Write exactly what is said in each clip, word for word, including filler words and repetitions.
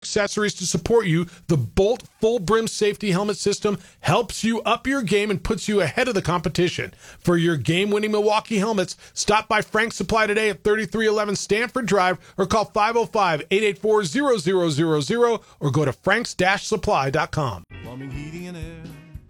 accessories to support you, the Bolt Full Brim Safety Helmet System helps you up your game and puts you ahead of the competition. For your game-winning Milwaukee helmets, stop by Frank's Supply today at thirty-three eleven Stanford Drive or call five oh five, eight eight four, zero zero zero zero or go to franks dash supply dot com. Plumbing, heating, and air.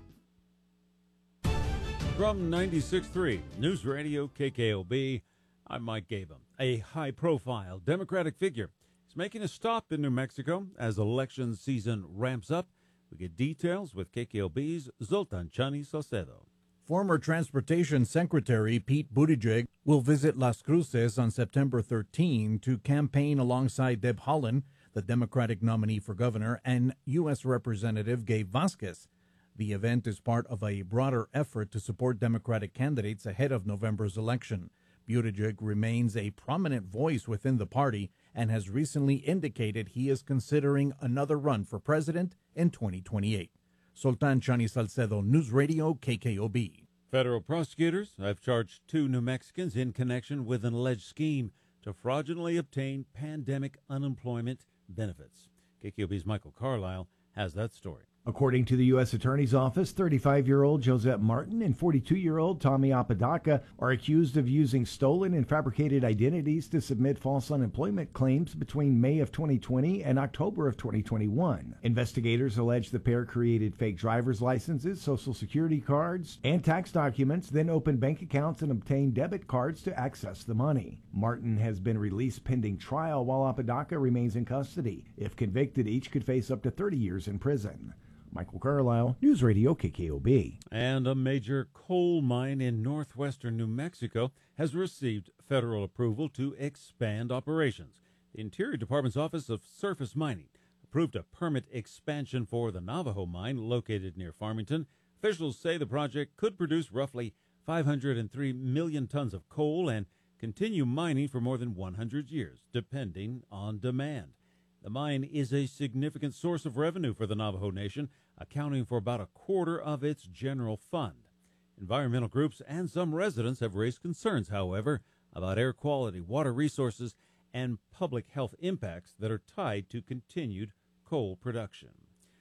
From ninety-six point three News Radio K K O B, I'm Mike Gabum. A high-profile Democratic figure is making a stop in New Mexico as election season ramps up. We get details with K K O B's Zoltan Chani Salcedo. Former Transportation Secretary Pete Buttigieg will visit Las Cruces on September thirteenth to campaign alongside Deb Haaland, the Democratic nominee for governor, and U S Representative Gabe Vasquez. The event is part of a broader effort to support Democratic candidates ahead of November's election. Buttigieg remains a prominent voice within the party and has recently indicated he is considering another run for president in twenty twenty-eight. Sultan Chani Salcedo, News Radio K K O B. Federal prosecutors have charged two New Mexicans in connection with an alleged scheme to fraudulently obtain pandemic unemployment benefits. K K O B's Michael Carlisle has that story. According to the U S Attorney's Office, thirty-five-year-old Josette Martin and forty-two-year-old Tommy Apodaca are accused of using stolen and fabricated identities to submit false unemployment claims between May of twenty twenty and October of twenty twenty-one. Investigators allege the pair created fake driver's licenses, social security cards, and tax documents, then opened bank accounts and obtained debit cards to access the money. Martin has been released pending trial, while Apodaca remains in custody. If convicted, each could face up to thirty years in prison. Michael Carlisle, News Radio K K O B. And a major coal mine in northwestern New Mexico has received federal approval to expand operations. The Interior Department's Office of Surface Mining approved a permit expansion for the Navajo mine located near Farmington. Officials say the project could produce roughly five hundred three million tons of coal and continue mining for more than one hundred years, depending on demand. The mine is a significant source of revenue for the Navajo Nation, accounting for about a quarter of its general fund. Environmental groups and some residents have raised concerns, however, about air quality, water resources, and public health impacts that are tied to continued coal production.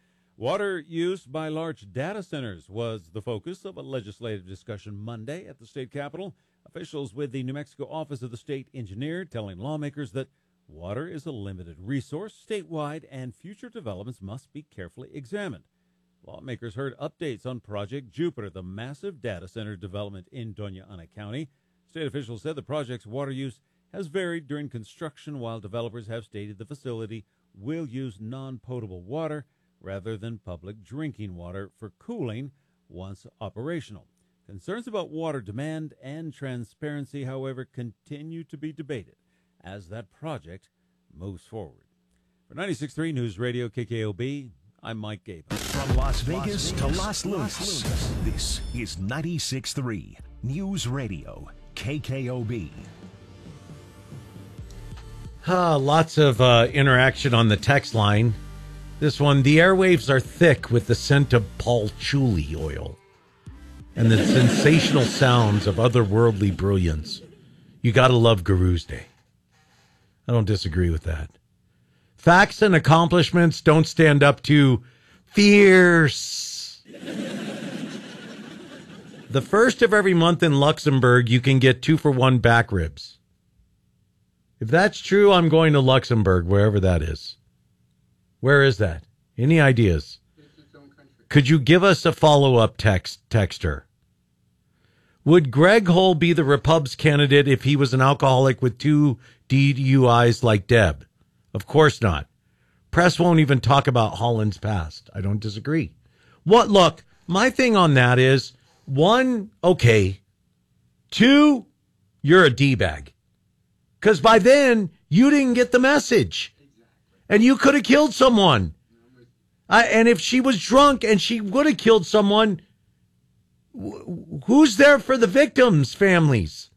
Water use by large data centers was the focus of a legislative discussion Monday at the state capitol. Officials with the New Mexico Office of the State Engineer telling lawmakers that water is a limited resource statewide and future developments must be carefully examined. Lawmakers heard updates on Project Jupiter, the massive data center development in Doña Ana County. State officials said the project's water use has varied during construction, while developers have stated the facility will use non-potable water rather than public drinking water for cooling once operational. Concerns about water demand and transparency, however, continue to be debated as that project moves forward. For ninety-six point three News Radio K K O B, I'm Mike Gabum. From Las Vegas to Las Lunas, this is ninety-six point three News Radio K K O B. Uh, lots of uh, interaction on the text line. This one, the airwaves are thick with the scent of patchouli oil and the sensational sounds of otherworldly brilliance. You gotta love Guru's Day. I don't disagree with that. Facts and accomplishments don't stand up to fierce. The first of every month in Luxembourg, you can get two for one back ribs. If that's true, I'm going to Luxembourg, wherever that is. Where is that? Any ideas? Could you give us a follow-up text, texter? Would Greg Hull be the Repub's candidate if he was an alcoholic with two D U Is like Deb? Of course not. Press won't even talk about Holland's past. I don't disagree. What? Look, my thing on that is, one, okay. Two, you're a D-bag. Because by then, you didn't get the message. And you could have killed someone. I, and if she was drunk and she would have killed someone, wh- who's there for the victims' families?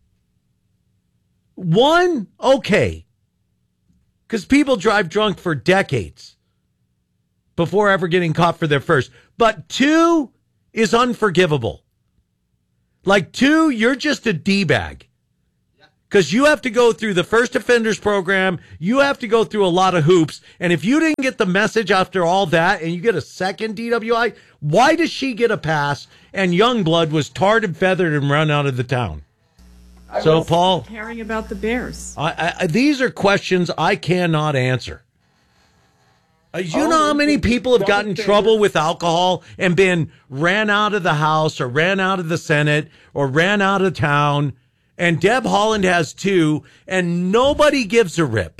One, okay. Because people drive drunk for decades before ever getting caught for their first. But two is unforgivable. Like two, you're just a D-bag. Because you have to go through the first offenders program. You have to go through a lot of hoops. And if you didn't get the message after all that and you get a second D W I, why does she get a pass and Youngblood was tarred and feathered and run out of the town? I so, was Paul, caring about the Bears. I, I, these are questions I cannot answer. Uh, you oh, know how many people have gotten in trouble with alcohol and been ran out of the House or ran out of the Senate or ran out of town? And Deb Haaland has two, and nobody gives a rip.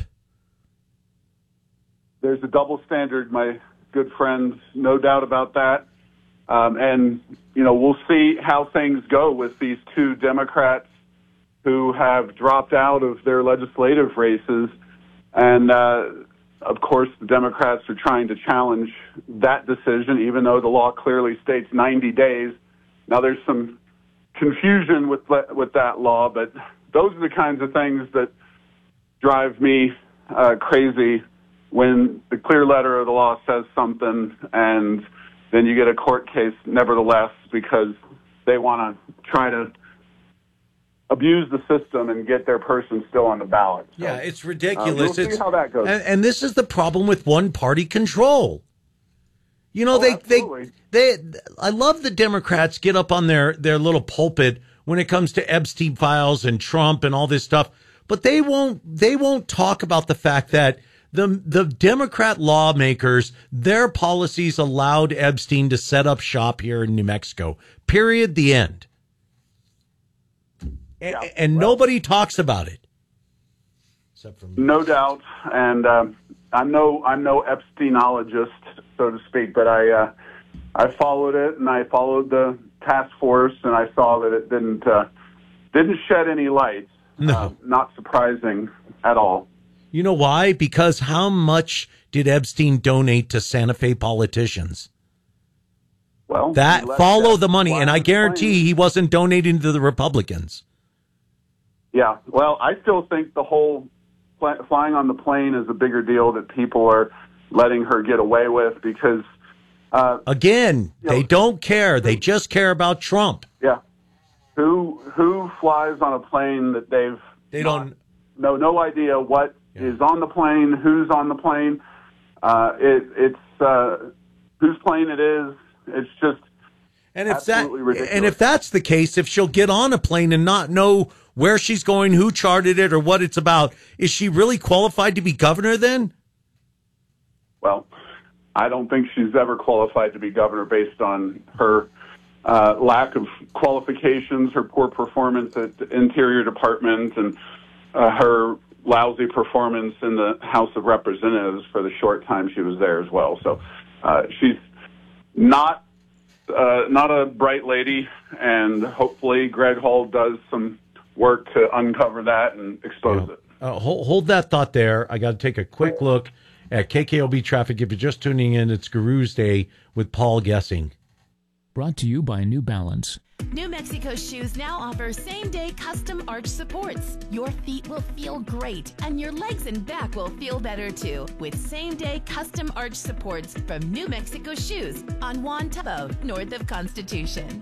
There's a double standard, my good friends, no doubt about that. Um, and, you know, we'll see how things go with these two Democrats who have dropped out of their legislative races. And, uh, of course, the Democrats are trying to challenge that decision, even though the law clearly states ninety days. Now, there's some confusion with with that law, but those are the kinds of things that drive me uh, crazy when the clear letter of the law says something and then you get a court case nevertheless because they want to try to abuse the system and get their person still on the ballot. So, yeah, it's ridiculous. Uh, we'll see it's, how that goes. And, and this is the problem with one-party control. You know, oh, they, absolutely. they, they, I love the Democrats get up on their, their little pulpit when it comes to Epstein files and Trump and all this stuff, but they won't, they won't talk about the fact that the, the Democrat lawmakers, their policies allowed Epstein to set up shop here in New Mexico, period, the end. Yeah, and and well, nobody talks about it. Except for me. No doubt. And, uh, I'm no, I'm no Epsteinologist, so to speak, but I, uh, I followed it and I followed the task force and I saw that it didn't, uh, didn't shed any light. No. Uh, not surprising at all. You know why? Because how much did Epstein donate to Santa Fe politicians? Well, that follow the money, and I guarantee plane. he wasn't donating to the Republicans. Yeah, well, I still think the whole fly, flying on the plane is a bigger deal that people are letting her get away with because... Uh, Again, they know, don't care. They just care about Trump. Yeah. Who who flies on a plane that they've... They don't... No, no idea what yeah. is on the plane, who's on the plane. Uh, it, it's uh, whose plane it is. It's just and if absolutely that, ridiculous. And if that's the case, if she'll get on a plane and not know where she's going, who charted it, or what it's about, is she really qualified to be governor then? Well, I don't think she's ever qualified to be governor based on her uh, lack of qualifications, her poor performance at the Interior Department, and uh, her lousy performance in the House of Representatives for the short time she was there as well. So uh, she's not uh, not a bright lady, and hopefully Greg Hall does some work to uncover that and expose yeah. it. Uh, hold, hold that thought there. I got to take a quick look at K K O B traffic. If you're just tuning in, it's Guru's Day with Paul Gessing. Brought to you by New Balance. New Mexico Shoes now offer same-day custom arch supports. Your feet will feel great, and your legs and back will feel better too, with same-day custom arch supports from New Mexico Shoes on Juan Tabo, north of Constitution.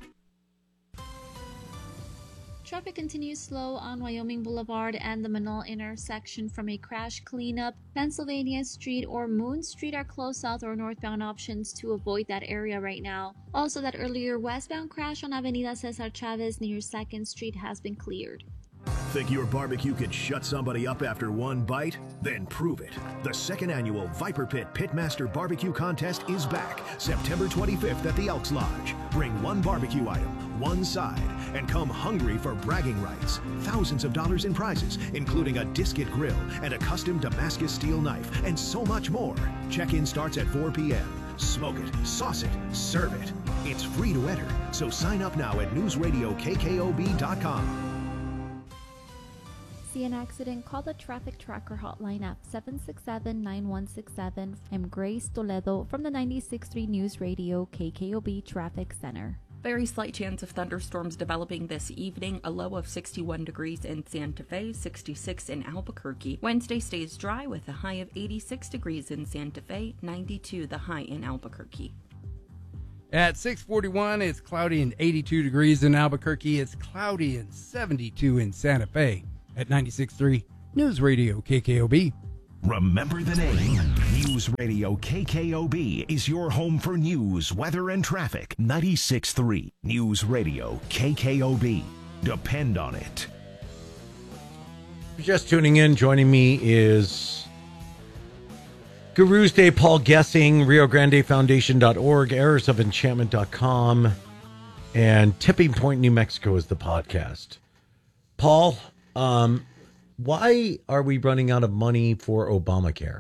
Traffic continues slow on Wyoming Boulevard and the Manal intersection from a crash cleanup. Pennsylvania Street or Moon Street are closed south or northbound options to avoid that area right now. Also, that earlier westbound crash on Avenida Cesar Chavez near second Street has been cleared. Think your barbecue could shut somebody up after one bite? Then prove it. The second annual Viper Pit Pitmaster Barbecue Contest is back September twenty-fifth at the Elks Lodge. Bring one barbecue item, one side, and come hungry for bragging rights. Thousands of dollars in prizes, including a Disket grill and a custom Damascus steel knife, and so much more. Check-in starts at four p.m. Smoke it, sauce it, serve it. It's free to enter, so sign up now at news radio K K O B dot com. See an accident, call the traffic tracker hotline at seven six seven, nine one six seven. I'm Grace Toledo from the ninety-six point three News Radio K K O B Traffic Center. Very slight chance of thunderstorms developing this evening, a low of sixty-one degrees in Santa Fe, sixty-six in Albuquerque. Wednesday stays dry with a high of eighty-six degrees in Santa Fe, ninety-two the high in Albuquerque. At six forty-one, it's cloudy and eighty-two degrees in Albuquerque. It's cloudy and seventy-two in Santa Fe. at ninety-six point three News Radio K K O B. Remember the name. News Radio K K O B is your home for news, weather, and traffic. ninety-six point three News Radio K K O B. Depend on it. Just tuning in, joining me is Gurus Day Paul Gessing, Rio Grande Foundation dot org, errors of enchantment dot com, and Tipping Point, New Mexico is the podcast. Paul, um, why are we running out of money for Obamacare?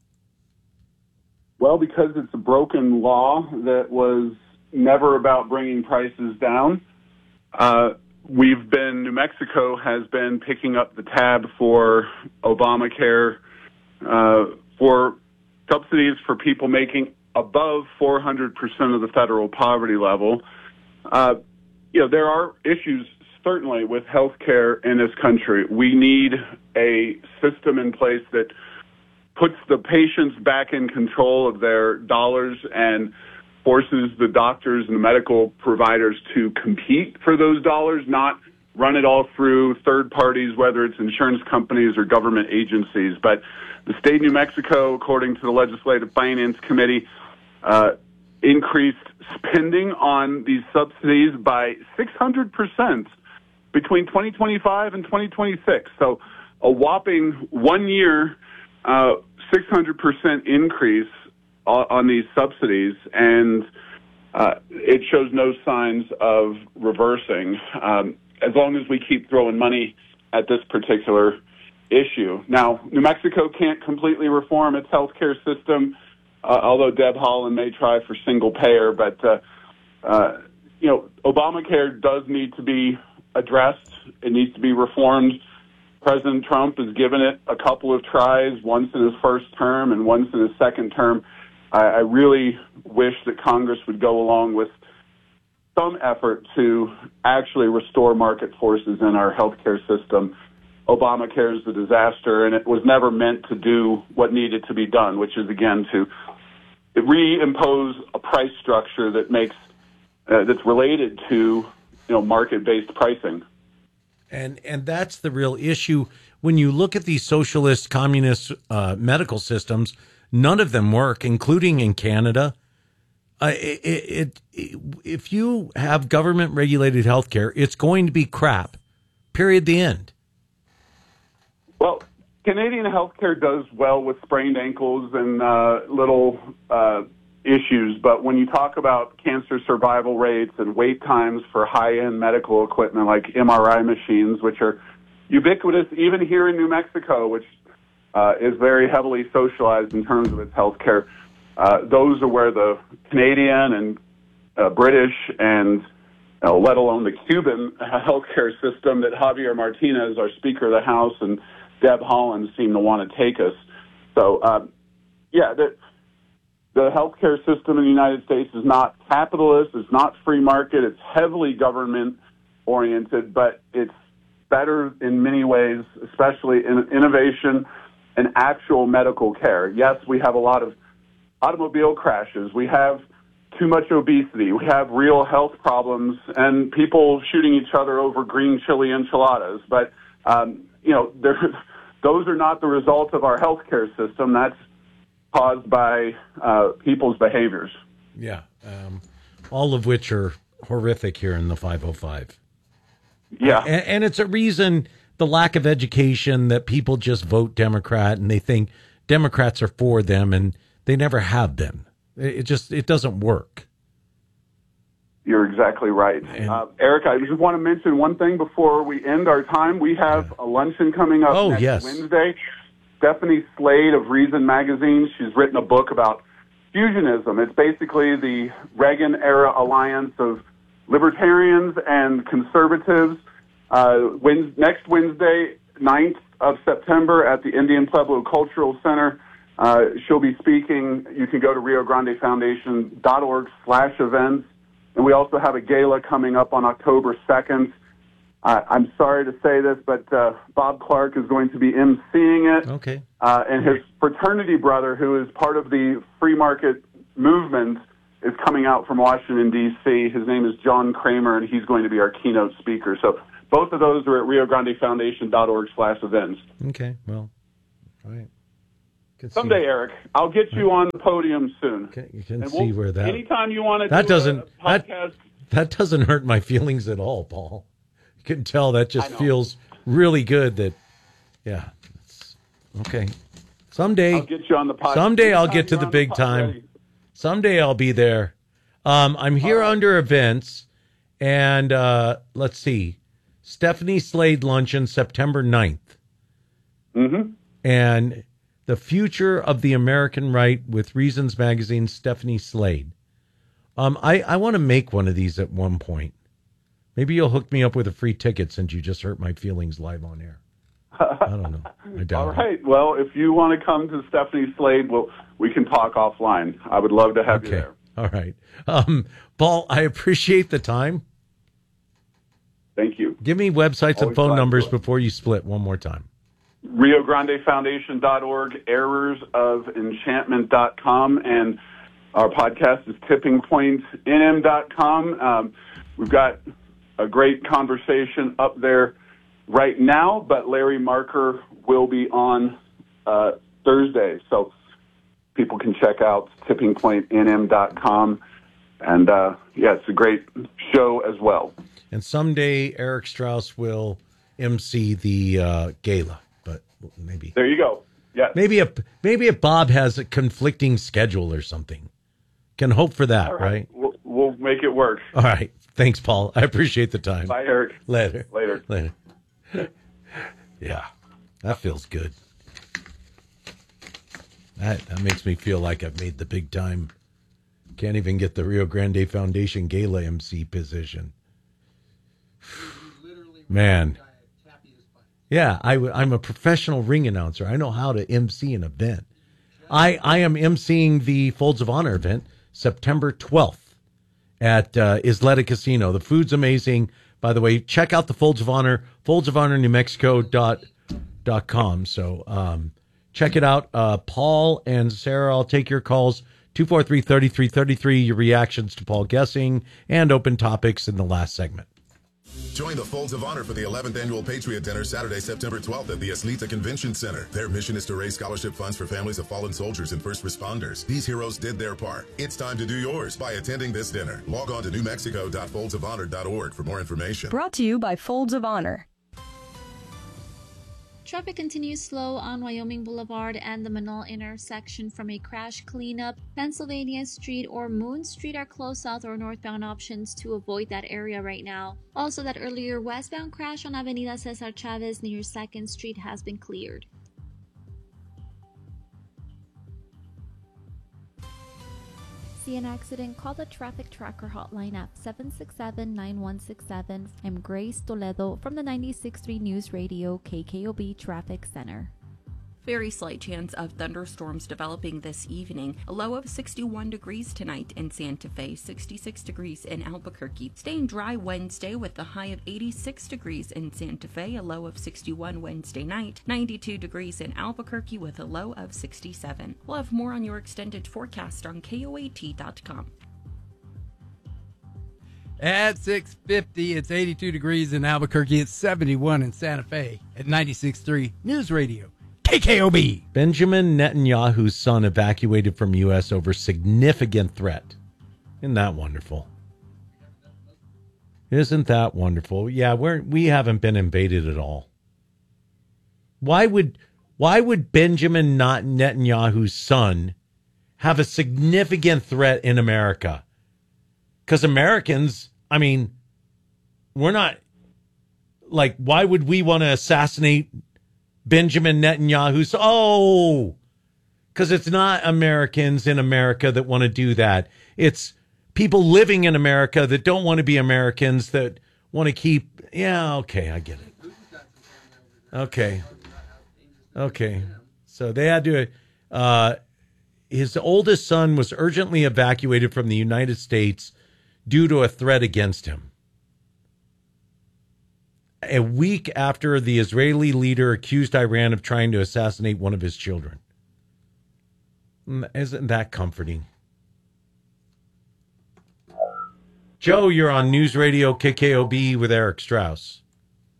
Well, because it's a broken law that was never about bringing prices down. Uh, we've been, New Mexico has been picking up the tab for Obamacare uh, for subsidies for people making above four hundred percent of the federal poverty level. Uh, you know, there are issues certainly with health care in this country. We need a system in place that puts the patients back in control of their dollars and forces the doctors and the medical providers to compete for those dollars, not run it all through third parties, whether it's insurance companies or government agencies. But the state of New Mexico, according to the Legislative Finance Committee, uh, increased spending on these subsidies by six hundred percent between twenty twenty-five and twenty twenty-six. So a whopping one year, uh, six hundred percent increase on, on these subsidies, and uh, it shows no signs of reversing um, as long as we keep throwing money at this particular issue. Now, New Mexico can't completely reform its healthcare system, uh, although Deb Haaland may try for single payer, but uh, uh, you know, Obamacare does need to be addressed. It needs to be reformed. President Trump has given it a couple of tries, once in his first term and once in his second term. I, I really wish that Congress would go along with some effort to actually restore market forces in our healthcare system. Obamacare is a disaster, and it was never meant to do what needed to be done, which is, again, to reimpose a price structure that makes uh, that's related to you know, market-based pricing. And and that's the real issue. When you look at these socialist, communist uh, medical systems, none of them work, including in Canada. Uh, it, it, it if you have government-regulated healthcare, it's going to be crap. Period. The end. Well, Canadian healthcare does well with sprained ankles and uh, little uh, issues, but when you talk about cancer survival rates and wait times for high-end medical equipment like M R I machines, which are ubiquitous even here in New Mexico, which uh, is very heavily socialized in terms of its health care, uh, those are where the Canadian and uh, British and uh, let alone the Cuban healthcare system that Javier Martinez, our Speaker of the House, and Deb Haaland seem to want to take us. So, uh, yeah, that the healthcare system in the United States is not capitalist, it's not free market, it's heavily government-oriented, but it's better in many ways, especially in innovation and actual medical care. Yes, we have a lot of automobile crashes, we have too much obesity, we have real health problems, and people shooting each other over green chili enchiladas, but, um, you know, those are not the result of our healthcare system. That's caused by uh, people's behaviors. Yeah, um, all of which are horrific here in the five oh five. Yeah. And, and it's a reason, the lack of education, that people just vote Democrat and they think Democrats are for them, and they never have been. It just, it doesn't work. You're exactly right. Uh, Eric, I just want to mention one thing before we end our time. We have a luncheon coming up oh, next yes. Wednesday. Stephanie Slade of Reason Magazine, she's written a book about fusionism. It's basically the Reagan-era alliance of libertarians and conservatives. Uh, Wednesday, next Wednesday, ninth of September, at the Indian Pueblo Cultural Center. Uh, she'll be speaking. You can go to Rio Grande Foundation dot org slash events. And we also have a gala coming up on October second. Uh, I'm sorry to say this, but uh, Bob Clark is going to be emceeing it. Okay. Uh, and his fraternity brother, who is part of the free market movement, is coming out from Washington, D C His name is John Kramer, and he's going to be our keynote speaker. So both of those are at rio grande foundation dot org slash events. Okay, well, all right. Can Someday, see. Eric, I'll get you on the podium soon. Okay, you can And see we'll- where that. Anytime you want to That do doesn't. a That, podcast. that doesn't hurt my feelings at all, Paul. You can tell that just I know. feels really good. That, yeah. It's, okay. Someday. I'll get you on the podcast. Someday I'll Anytime get to you're the on big pod- time. ready. Someday I'll be there. Um, I'm here under events, and uh, let's see, Stephanie Slade luncheon September ninth. Mm-hmm. And the future of the American right with Reasons Magazine, Stephanie Slade. Um, I, I want to make one of these at one point. Maybe you'll hook me up with a free ticket since you just hurt my feelings live on air. I don't know. I doubt All it. right. Well, if you want to come to Stephanie Slade, well, we can talk offline. I would love to have you Okay. there. All right. Um, Paul, I appreciate the time. Thank you. Give me websites and Always phone glad to numbers do it. before you split one more time. rio grande foundation dot org, errors of enchantment dot com, and our podcast is tipping point n m dot com. Um, we've got a great conversation up there right now, but Larry Marker will be on uh, Thursday, so people can check out tipping point n m dot com. And, uh, yeah, it's a great show as well. And someday Eric Strauss will emcee the uh, gala, but maybe There you go. Yeah. maybe if maybe if Bob has a conflicting schedule or something, can hope for that, All right? right. We'll, we'll make it work. All right. Thanks, Paul. I appreciate the time. Bye, Eric. Later. Later. Later. Yeah, that feels good. That that makes me feel like I've made the big time. Can't even get the Rio Grande Foundation Gala M C position. Man. Yeah, I, I'm a professional ring announcer. I know how to M C an event. I, I am emceeing the Folds of Honor event September twelfth at uh, Isleta Casino. The food's amazing. By the way, check out the Folds of Honor, folds of honor new mexico dot com. So um, check it out. Uh, Paul and Sarah, I'll take your calls. two four three, three three three three, your reactions to Paul guessing, and open topics in the last segment. Join the Folds of Honor for the eleventh Annual Patriot Dinner Saturday, September twelfth at the Isleta Convention Center. Their mission is to raise scholarship funds for families of fallen soldiers and first responders. These heroes did their part. It's time to do yours by attending this dinner. Log on to new mexico dot folds of honor dot org for more information. Brought to you by Folds of Honor. Traffic continues slow on Wyoming Boulevard and the Manal intersection from a crash cleanup. Pennsylvania Street or Moon Street are closed south or northbound options to avoid that area right now. Also, that earlier westbound crash on Avenida Cesar Chavez near second Street has been cleared. See an accident? Call the Traffic Tracker hotline at seven six seven, nine one six seven. I'm Grace Toledo from the ninety-six point three News Radio K K O B Traffic Center. Very slight chance of thunderstorms developing this evening. A low of sixty-one degrees tonight in Santa Fe, sixty-six degrees in Albuquerque. Staying dry Wednesday with a high of eighty-six degrees in Santa Fe, a low of sixty-one Wednesday night, ninety-two degrees in Albuquerque with a low of sixty-seven. We'll have more on your extended forecast on K O A T dot com. At six fifty, it's eighty-two degrees in Albuquerque. It's seventy-one in Santa Fe at ninety-six point three News Radio K K O B. Benjamin Netanyahu's son evacuated from U S over significant threat. Isn't that wonderful? Isn't that wonderful? Yeah, we're we haven't been invaded at all. Why would why would Benjamin not Netanyahu's son have a significant threat in America? Because Americans, I mean, we're not like, why would we want to assassinate Benjamin Netanyahu's? Oh, because it's not Americans in America that want to do that. It's people living in America that don't want to be Americans, that want to keep. Yeah, okay, I get it. Okay. Okay. So they had to. Uh, his oldest son was urgently evacuated from the United States due to a threat against him. A week after the Israeli leader accused Iran of trying to assassinate one of his children. Isn't that comforting? Joe, you're on News Radio K K O B with Eric Strauss.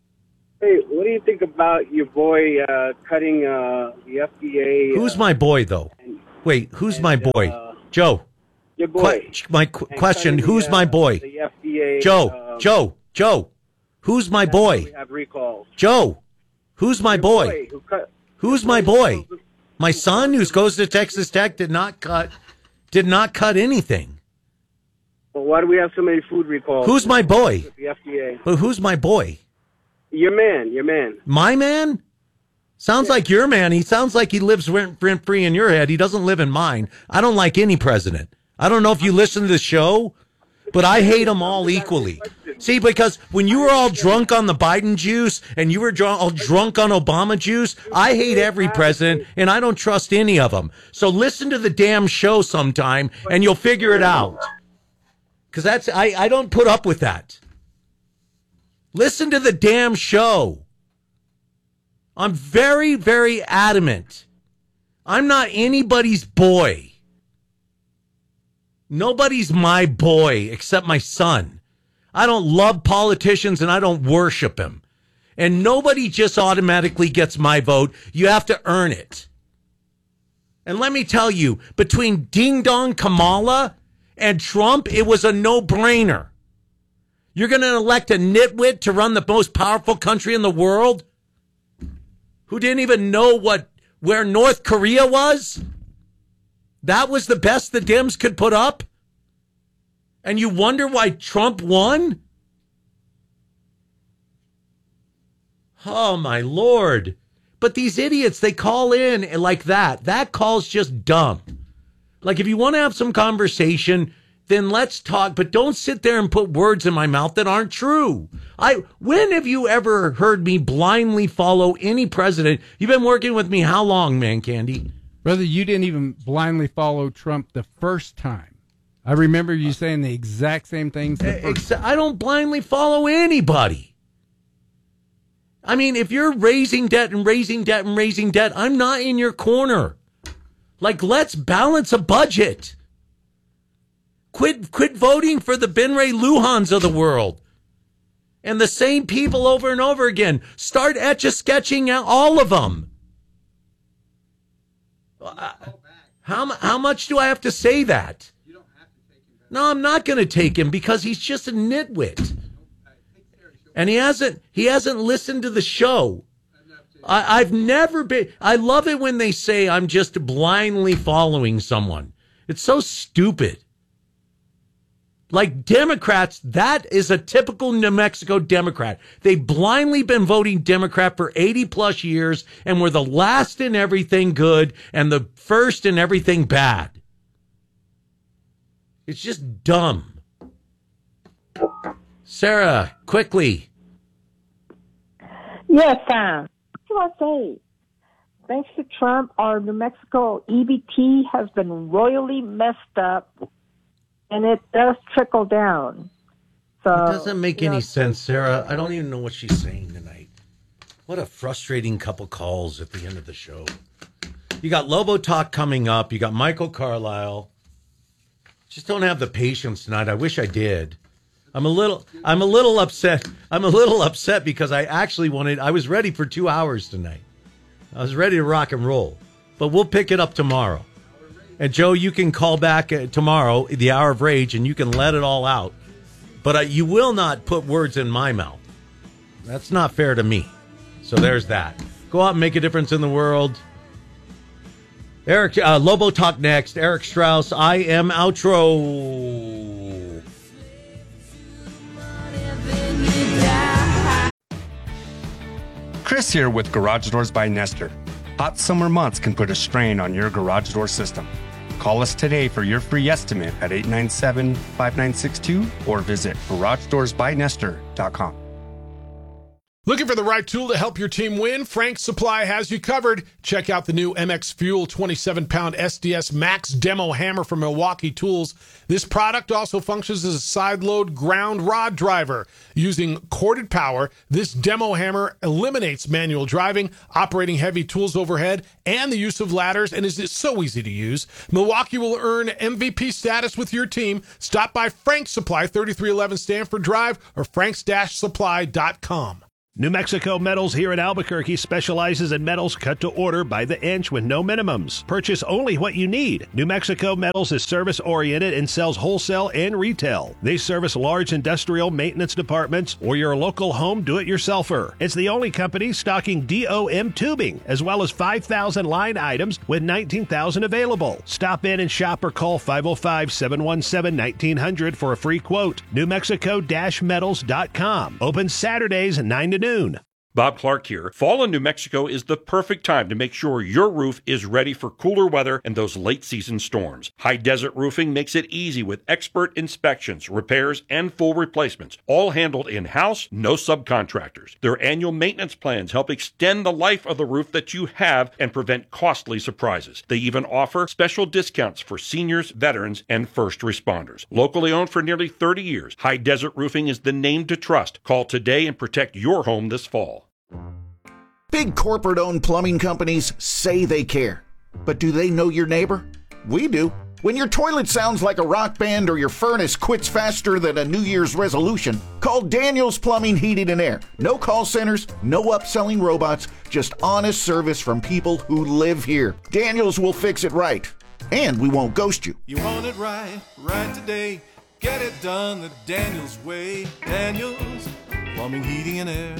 what do you think about your boy uh, cutting uh, the F D A? Who's uh, my boy, though? and, Wait, who's and, my boy? Uh, Joe. Your boy. Qu- my qu- question, the, who's uh, my boy? The F D A. Joe, um, Joe, Joe. Who's my boy? We have recalls. Joe, who's my Your boy? boy who cut, Who's my boy? My son, who goes to Texas Tech, did not cut, did not cut anything. Well, why do we have so many food recalls? Who's my boy? With the F D A. But who's my boy? Your man, your man. My man? Sounds like your man. He sounds like he lives rent free in your head. He doesn't live in mine. I don't like any president. I don't know if you listen to the show, but I hate them all equally. See, because when you were all drunk on the Biden juice and you were drunk, all drunk on Obama juice, I hate every president and I don't trust any of them. So listen to the damn show sometime and you'll figure it out. Because that's I, I don't put up with that. Listen to the damn show. I'm very, very adamant. I'm not anybody's boy. Nobody's my boy except my son. I don't love politicians and I don't worship him. And nobody just automatically gets my vote. You have to earn it. And let me tell you, between Ding Dong Kamala and Trump, it was a no-brainer. You're going to elect a nitwit to run the most powerful country in the world who didn't even know what where North Korea was? That was the best the Dems could put up? And you wonder why Trump won? Oh, my Lord. But these idiots, they call in like that. That call's just dumb. Like, if you want to have some conversation, then let's talk. But don't sit there and put words in my mouth that aren't true. I. When have you ever heard me blindly follow any president? You've been working with me how long, man, Candy? Brother, you didn't even blindly follow Trump the first time. I remember you saying the exact same things. The first I don't blindly follow anybody. I mean, if you're raising debt and raising debt and raising debt, I'm not in your corner. Like, let's balance a budget. Quit, quit voting for the Ben Ray Luhans of the world. And the same people over and over again. Start etch-a-sketching out all of them. Uh, how, how much do I have to say that? No, I'm not going to take him because he's just a nitwit. And he hasn't he hasn't listened to the show. I, I've never been... I love it when they say I'm just blindly following someone. It's so stupid. Like Democrats, that is a typical New Mexico Democrat. They've blindly been voting Democrat for eighty plus years and were the last in everything good and the first in everything bad. It's just dumb. Sarah, quickly. Yes, Sam. What do I say? Thanks to Trump, our New Mexico E B T has been royally messed up, and it does trickle down. So It doesn't make you any know, sense, Sarah. I don't even know what she's saying tonight. What a frustrating couple calls at the end of the show. You got Lobo Talk coming up. You got Michael Carlisle. Just don't have the patience tonight. I wish I did. I'm a little I'm a little upset. I'm a little upset because I actually wanted I was ready for two hours tonight. I was ready to rock and roll. But we'll pick it up tomorrow. And Joe, you can call back uh, tomorrow, the Hour of Rage, and you can let it all out. But uh, you will not put words in my mouth. That's not fair to me. So there's that. Go out and make a difference in the world. Eric, uh, Lobo Talk next. Eric Strauss, I am outro. Chris here with Garage Doors by Nestor. Hot summer months can put a strain on your garage door system. Call us today for your free estimate at eight nine seven, five nine six two or visit garage doors by nestor dot com. Looking for the right tool to help your team win? Frank's Supply has you covered. Check out the new M X Fuel twenty-seven pound S D S Max Demo Hammer from Milwaukee Tools. This product also functions as a side-load ground rod driver. Using corded power, this demo hammer eliminates manual driving, operating heavy tools overhead, and the use of ladders, and is so easy to use. Milwaukee will earn M V P status with your team. Stop by Frank's Supply, thirty-three eleven Stanford Drive, or franks dash supply dot com. New Mexico Metals here in Albuquerque specializes in metals cut to order by the inch with no minimums. Purchase only what you need. New Mexico Metals is service-oriented and sells wholesale and retail. They service large industrial maintenance departments or your local home do-it-yourselfer. It's the only company stocking D O M tubing, as well as five thousand line items with nineteen thousand available. Stop in and shop or call five oh five, seven one seven, nineteen hundred for a free quote. New Mexico Metals dot com. Open Saturdays nine to noon. Bob Clark here. Fall in New Mexico is the perfect time to make sure your roof is ready for cooler weather and those late season storms. High Desert Roofing makes it easy with expert inspections, repairs, and full replacements, all handled in-house, no subcontractors. Their annual maintenance plans help extend the life of the roof that you have and prevent costly surprises. They even offer special discounts for seniors, veterans, and first responders. Locally owned for nearly thirty years, High Desert Roofing is the name to trust. Call today and protect your home this fall. Big corporate-owned plumbing companies say they care. But do they know your neighbor? We do. When your toilet sounds like a rock band or your furnace quits faster than a New Year's resolution, call Daniels Plumbing, Heating, and Air. No call centers, no upselling robots, just honest service from people who live here. Daniels will fix it right. And we won't ghost you. You want it right, right today. Get it done the Daniels way. Daniels Plumbing, Heating, and Air.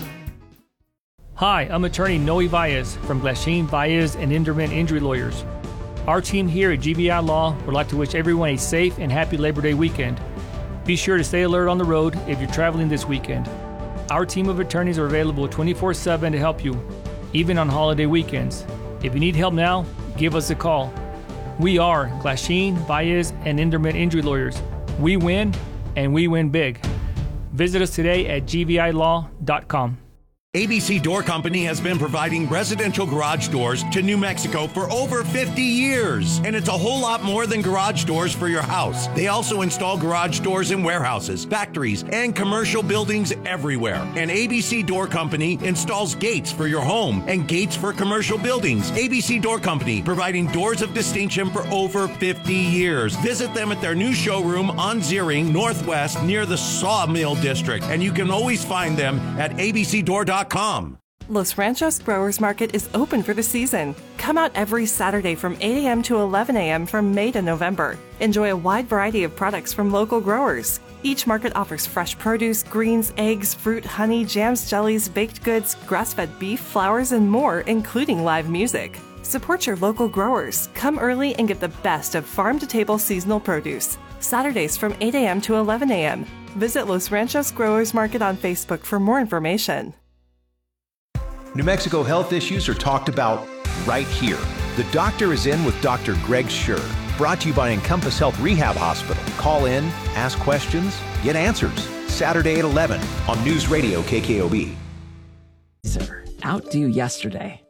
Hi, I'm attorney Noe Valles from Glasheen, Valles, and Inderman Injury Lawyers. Our team here at G B I Law would like to wish everyone a safe and happy Labor Day weekend. Be sure to stay alert on the road if you're traveling this weekend. Our team of attorneys are available twenty-four seven to help you, even on holiday weekends. If you need help now, give us a call. We are Glasheen, Valles, and Inderman Injury Lawyers. We win, and we win big. Visit us today at G V I law dot com. A B C Door Company has been providing residential garage doors to New Mexico for over fifty years. And it's a whole lot more than garage doors for your house. They also install garage doors in warehouses, factories, and commercial buildings everywhere. And A B C Door Company installs gates for your home and gates for commercial buildings. A B C Door Company, providing doors of distinction for over fifty years. Visit them at their new showroom on Ziering Northwest near the Sawmill District. And you can always find them at A B C door dot com. Los Ranchos Growers Market is open for the season. Come out every Saturday from eight a.m. to eleven a.m. from May to November. Enjoy a wide variety of products from local growers. Each market offers fresh produce, greens, eggs, fruit, honey, jams, jellies, baked goods, grass-fed beef, flowers, and more, including live music. Support your local growers. Come early and get the best of farm-to-table seasonal produce. Saturdays from eight a.m. to eleven a.m. Visit Los Ranchos Growers Market on Facebook for more information. New Mexico health issues are talked about right here. The Doctor is In with Doctor Greg Schur. Brought to you by Encompass Health Rehab Hospital. Call in, ask questions, get answers. Saturday at eleven on News Radio K K O B. Sir, outdo yesterday.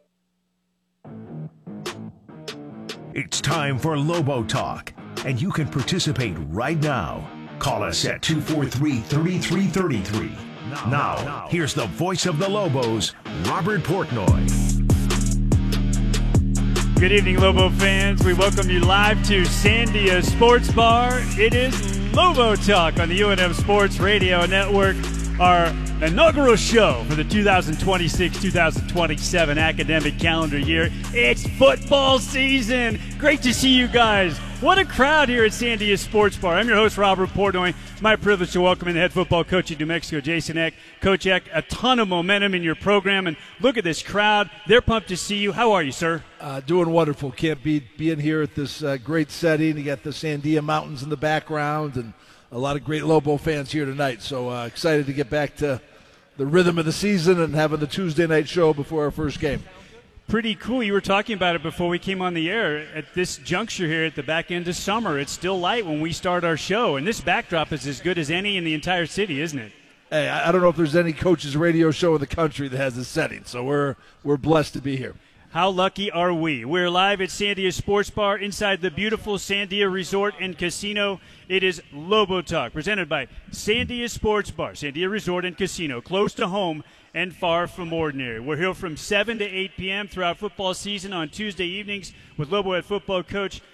It's time for Lobo Talk, and you can participate right now. Call us at two four three, three three three three. Now, now, here's the voice of the Lobos, Robert Portnoy. Good evening, Lobo fans. We welcome you live to Sandia Sports Bar. It is Lobo Talk on the U N M Sports Radio Network, our inaugural show for the two thousand twenty-six two thousand twenty-seven academic calendar year. It's football season. Great to see you guys. What a crowd here at Sandia Sports Bar. I'm your host, Robert Portnoy. My privilege to welcome in the head football coach at New Mexico, Jason Eck. Coach Eck, a ton of momentum in your program, and look at this crowd. They're pumped to see you. How are you, sir? Uh, doing wonderful. Can't beat being here at this uh, great setting. You got the Sandia Mountains in the background and a lot of great Lobo fans here tonight. So uh, excited to get back to the rhythm of the season and having the Tuesday night show before our first game. Pretty cool. You were talking about it before we came on the air. At this juncture here at the back end of summer, it's still light when we start our show, and this backdrop is as good as any in the entire city, isn't it? Hey, I don't know if there's any coaches radio show in the country that has this setting, so we're we're blessed to be here. How lucky are we? We're live at Sandia Sports Bar inside the beautiful Sandia Resort and Casino. It is Lobo Talk, presented by Sandia Sports Bar, Sandia Resort and Casino, close to home and far from ordinary. We're here from seven to eight p.m. throughout football season on Tuesday evenings with Lobo head football coach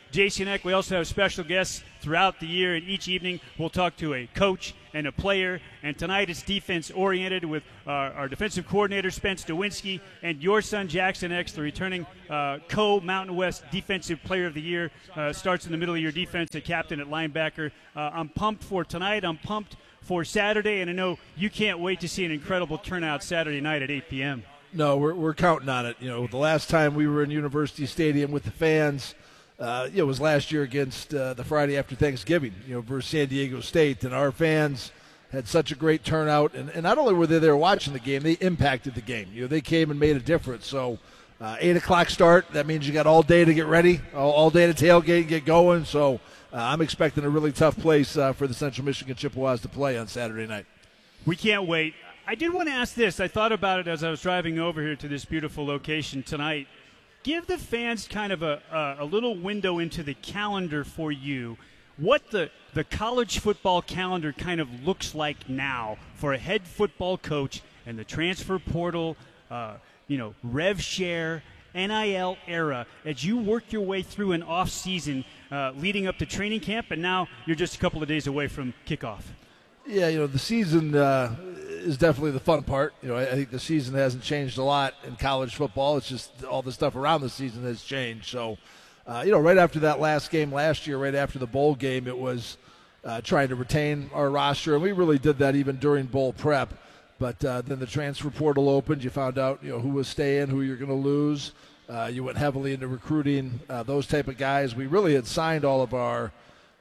Jason Eck. We also have special guests throughout the year, and each evening we'll talk to a coach and a player. And tonight it's defense-oriented with our, our defensive coordinator, Spence Dewinski, and your son, Jackson Eck, the returning uh, co-Mountain West Defensive Player of the Year. Uh, starts in the middle of your defense at captain at linebacker. Uh, I'm pumped for tonight. I'm pumped for Saturday, and I know you can't wait to see an incredible turnout Saturday night at eight p.m. No, we're we're counting on it. You know, the last time we were in University Stadium with the fans, uh, you know, it was last year against uh, the Friday after Thanksgiving, you know, versus San Diego State, and our fans had such a great turnout. And, and not only were they there watching the game, they impacted the game. You know, they came and made a difference. So, uh, eight o'clock start. That means you got all day to get ready, all, all day to tailgate and get going. So, uh, I'm expecting a really tough place uh, for the Central Michigan Chippewas to play on Saturday night. We can't wait. I did want to ask this. I thought about it as I was driving over here to this beautiful location tonight. Give the fans kind of a, a, a little window into the calendar for you, what the, the college football calendar kind of looks like now for a head football coach and the transfer portal, uh, you know, rev share, N I L era as you work your way through an off season uh, leading up to training camp, and now you're just a couple of days away from kickoff. Yeah, you know, the season uh, is definitely the fun part. You know, I, I think the season hasn't changed a lot in college football. It's just all the stuff around the season has changed. So, uh, you know, right after that last game last year, right after the bowl game, it was uh, trying to retain our roster, and we really did that even during bowl prep. But uh, then the transfer portal opened. You found out, you know, who was staying, who you're going to lose. Uh, you went heavily into recruiting uh, those type of guys. We really had signed all of our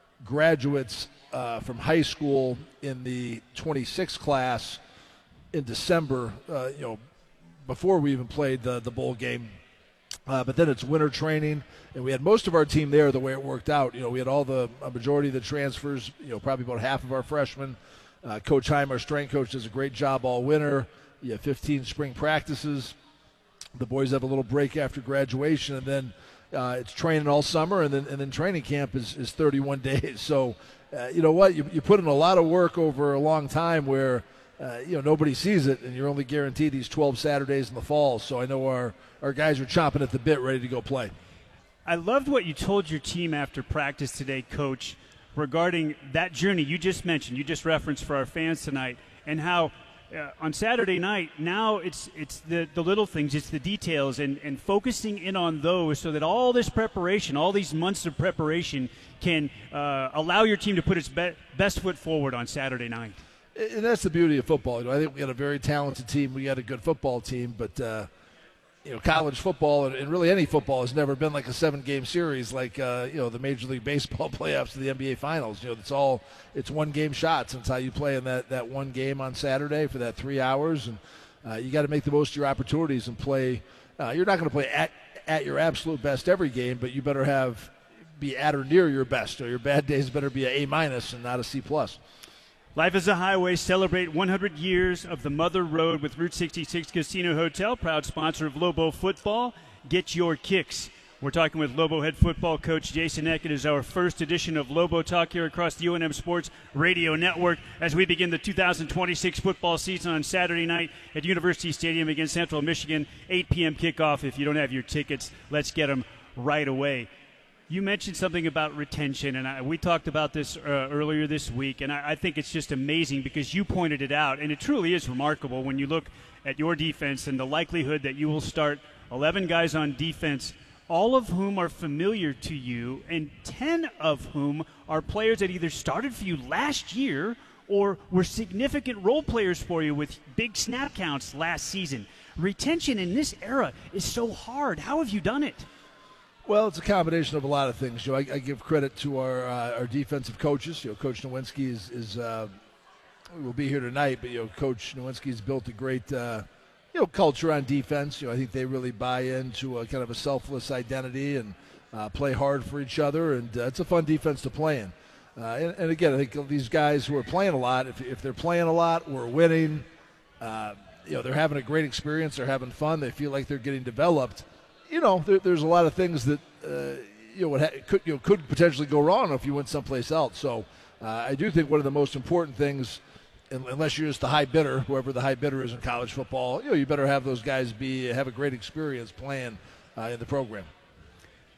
graduates uh, from high school in the twenty-six class in December, uh, you know, before we even played the, the bowl game. Uh, but then it's winter training, and we had most of our team there the way it worked out. You know, we had all the a majority of the transfers, you know, probably about half of our freshmen. Uh, Coach Heim, our strength coach, does a great job all winter. You have fifteen spring practices. The boys have a little break after graduation, and then uh, it's training all summer, and then and then training camp is, is thirty-one days. So, uh, you know what? You, you put in a lot of work over a long time where, uh, you know, nobody sees it, and you're only guaranteed these twelve Saturdays in the fall. So I know our, our guys are chomping at the bit, ready to go play. I loved what you told your team after practice today, Coach, regarding that journey you just mentioned, you just referenced for our fans tonight, and how uh, on Saturday night, now it's it's the, the little things, it's the details, and, and focusing in on those so that all this preparation, all these months of preparation can uh, allow your team to put its be- best foot forward on Saturday night. And that's the beauty of football. You know, I think we got a very talented team. We got a good football team, but uh, you know, college football and really any football has never been like a seven-game series, like uh, you know, the Major League Baseball playoffs to the N B A Finals. You know, it's all it's one-game shots. It's how you play in that, that one game on Saturday for that three hours, and uh, you got to make the most of your opportunities and play. Uh, you're not going to play at at your absolute best every game, but you better have be at or near your best. Or your bad days better be an A minus and not a C plus. Life is a Highway. Celebrate one hundred years of the Mother Road with Route sixty-six Casino Hotel, proud sponsor of Lobo Football. Get your kicks. We're talking with Lobo head football coach Jason Eck. It is our first edition of Lobo Talk here across the U N M Sports Radio Network as we begin the two thousand twenty-six football season on Saturday night at University Stadium against Central Michigan. eight p.m. kickoff. If you don't have your tickets, let's get them right away. You mentioned something about retention, and I, we talked about this uh, earlier this week, and I, I think it's just amazing because you pointed it out, and it truly is remarkable when you look at your defense and the likelihood that you will start eleven guys on defense, all of whom are familiar to you, and ten of whom are players that either started for you last year or were significant role players for you with big snap counts last season. Retention in this era is so hard. How have you done it? Well, it's a combination of a lot of things. You know, I, I give credit to our uh, our defensive coaches. You know, Coach Nowinski is is uh, will be here tonight, but you know, Coach Nowinski's built a great uh, you know culture on defense. You know, I think they really buy into a kind of a selfless identity and uh, play hard for each other, and uh, it's a fun defense to play in. Uh, and, and again, I think these guys who are playing a lot, if if they're playing a lot, we're winning. Uh, you know, they're having a great experience. They're having fun. They feel like they're getting developed. You know, there, there's a lot of things that uh, you know, would ha- could you know could potentially go wrong if you went someplace else. So uh, I do think one of the most important things, unless you're just the high bidder, whoever the high bidder is in college football, you know, you better have those guys be have a great experience playing uh, in the program.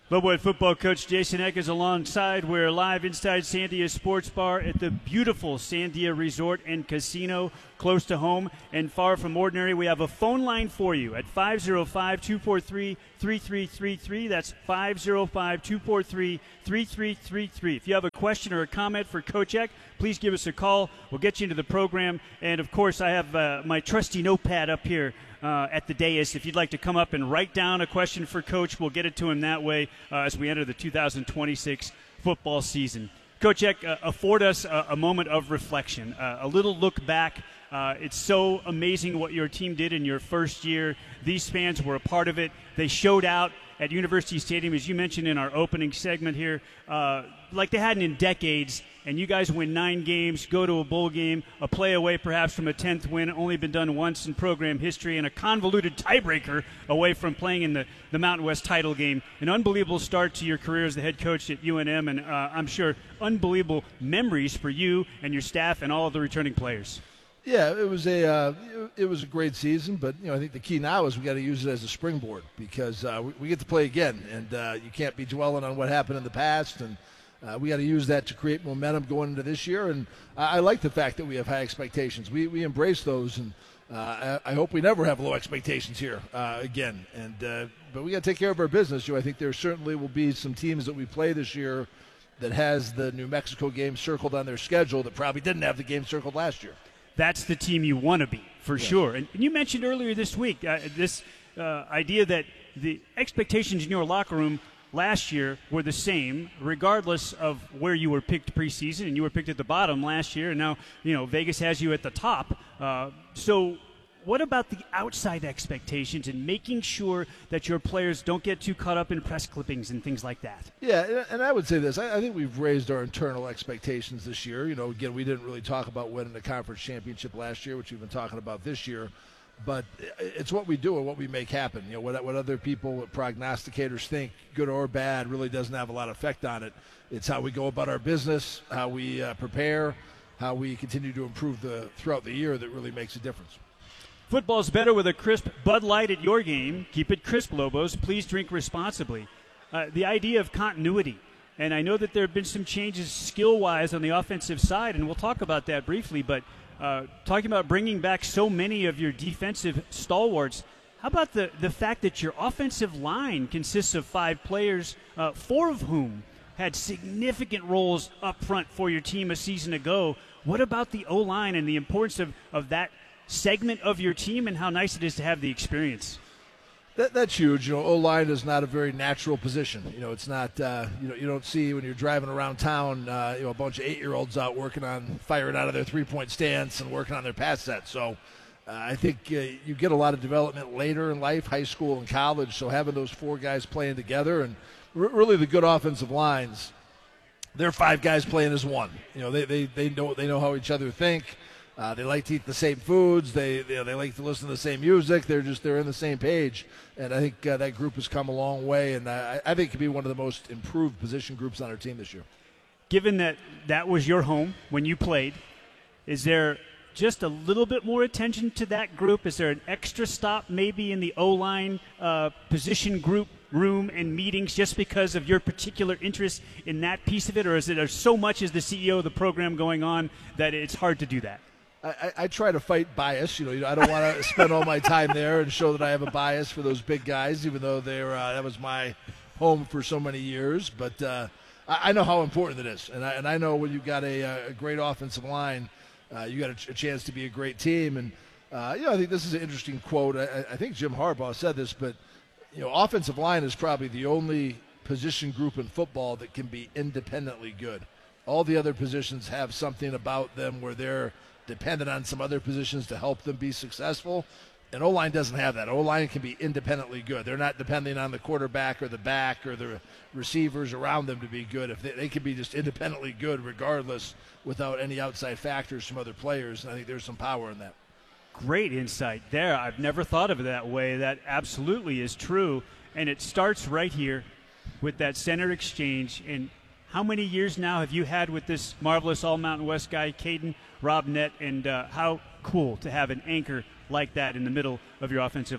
Lobo football coach Jason Eck is alongside. We're live inside Sandia Sports Bar at the beautiful Sandia Resort and Casino, close to home and far from ordinary. We have a phone line for you at five oh five, two four three, three three three three. That's five oh five, two four three, three three three three. If you have a question or a comment for Coach Eck, please give us a call. We'll get you into the program. And, of course, I have uh, my trusty notepad up here Uh, at the dais. If you'd like to come up and write down a question for Coach, we'll get it to him that way uh, as we enter the two thousand twenty-six football season. Coach Eck, uh, afford us a, a moment of reflection, uh, a little look back. Uh, it's so amazing what your team did in your first year. These fans were a part of it. They showed out at University Stadium, as you mentioned in our opening segment here, uh, like they hadn't in decades. And you guys win nine games, go to a bowl game, a play away perhaps from a tenth win, only been done once in program history, and a convoluted tiebreaker away from playing in the, the Mountain West title game. An unbelievable start to your career as the head coach at U N M, and uh, I'm sure unbelievable memories for you and your staff and all of the returning players. Yeah, it was a uh, it was a great season, but you know I think the key now is we got to use it as a springboard because uh, we, we get to play again, and uh, you can't be dwelling on what happened in the past, and uh, we got to use that to create momentum going into this year. And I, I like the fact that we have high expectations. We we embrace those, and uh, I, I hope we never have low expectations here uh, again. And uh, but we got to take care of our business. You know, I think there certainly will be some teams that we play this year that has the New Mexico game circled on their schedule that probably didn't have the game circled last year. That's the team you want to be, for yes. sure. And, and you mentioned earlier this week uh, this uh, idea that the expectations in your locker room last year were the same, regardless of where you were picked preseason, and you were picked at the bottom last year, and now you know Vegas has you at the top. Uh, so what about the outside expectations and making sure that your players don't get too caught up in press clippings and things like that? Yeah, and I would say this. I think we've raised our internal expectations this year. You know, again, we didn't really talk about winning the conference championship last year, which we've been talking about this year. But it's what we do and what we make happen. You know, what, what other people, what prognosticators think, good or bad, really doesn't have a lot of effect on it. It's how we go about our business, how we uh, prepare, how we continue to improve the throughout the year that really makes a difference. Football's better with a crisp Bud Light at your game. Keep it crisp, Lobos. Please drink responsibly. Uh, the idea of continuity. And I know that there have been some changes skill-wise on the offensive side, and we'll talk about that briefly. But uh, talking about bringing back so many of your defensive stalwarts, how about the, the fact that your offensive line consists of five players, uh, four of whom had significant roles up front for your team a season ago? What about the O-line and the importance of, of that segment of your team and how nice it is to have the experience? That, that's huge. You know, O-line is not a very natural position. You know, it's not. Uh, you know, you don't see when you're driving around town. Uh, you know, a bunch of eight-year-olds out working on firing out of their three-point stance and working on their pass set. So, uh, I think uh, you get a lot of development later in life, high school and college. So having those four guys playing together and r- really the good offensive lines, they're five guys playing as one. You know, they they they know they know how each other think. Uh, they like to eat the same foods. They, they they like to listen to the same music. They're just they're in the same page, and I think uh, that group has come a long way. And I, I think it could be one of the most improved position groups on our team this year. Given that that was your home when you played, is there just a little bit more attention to that group? Is there an extra stop maybe in the O-line uh, position group room and meetings just because of your particular interest in that piece of it, or is it so much as the C E O of the program going on that it's hard to do that? I, I try to fight bias. You know, I don't want to spend all my time there and show that I have a bias for those big guys, even though they're uh, that was my home for so many years. But uh, I, I know how important it is, and I, and I know when you've got a, a great offensive line, uh, you got a, a chance to be a great team. And uh, you know, I think this is an interesting quote. I, I think Jim Harbaugh said this, but you know, offensive line is probably the only position group in football that can be independently good. All the other positions have something about them where they're dependent on some other positions to help them be successful. And O-line doesn't have that. O-line can be independently good. They're not depending on the quarterback or the back or the receivers around them to be good. If they, they can be just independently good regardless without any outside factors from other players. And I think there's some power in that. Great insight there. I've never thought of it that way. That absolutely is true. And it starts right here with that center exchange. And how many years now have you had with this marvelous All-Mountain West guy, Caden Robnett, and uh, how cool to have an anchor like that in the middle of your offensive line?